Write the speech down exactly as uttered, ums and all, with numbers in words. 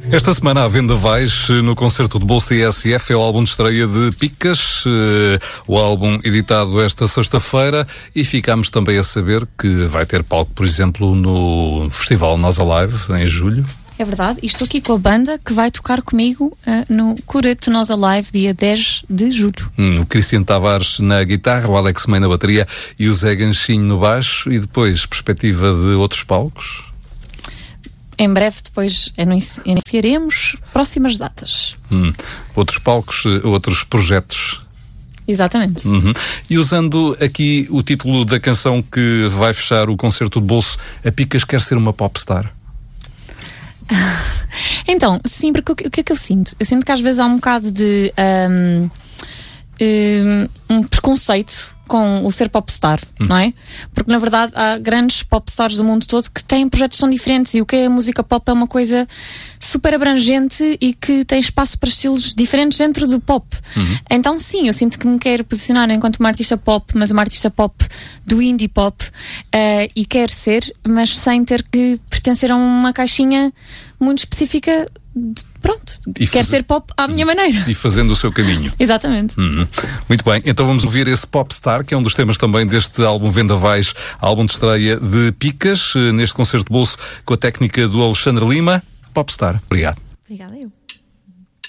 Esta semana a Vendavais no concerto de Bolsa I S F é o álbum de estreia de Picas, o álbum editado esta sexta-feira, e ficámos também a saber que vai ter palco, por exemplo, no Festival Nós Alive, em julho. É verdade, e estou aqui com a banda que vai tocar comigo uh, no Curete Nós Alive, dia dez de julho. Hum, o Cristian Tavares na guitarra, o Alex May na bateria e o Zé Ganchinho no baixo. E depois, perspectiva de outros palcos? Em breve depois anunciaremos próximas datas. Hum, outros palcos, outros projetos. Exatamente. Uhum. E usando aqui o título da canção que vai fechar o concerto de bolso, a Picas quer ser uma popstar? Então, sim, porque o que, o que é que eu sinto? Eu sinto que às vezes há um bocado de um, um, um preconceito com o ser popstar, hum. não é? Porque na verdade há grandes popstars do mundo todo que têm projetos que são diferentes, e o que é a música pop é uma coisa super abrangente e que tem espaço para estilos diferentes dentro do pop. Uhum. Então sim, eu sinto que me quero posicionar enquanto uma artista pop, mas uma artista pop do indie pop, uh, e quero ser, mas sem ter que pertencer a uma caixinha muito específica. Pronto, e quero ser pop à minha maneira. E fazendo o seu caminho. Exatamente. Uhum. Muito bem, então vamos ouvir esse Popstar, que é um dos temas também deste álbum Vendavais, álbum de estreia de Picas, neste concerto de bolso com a técnica do Alexandre Lima. Popstar, obrigado. Obrigada eu.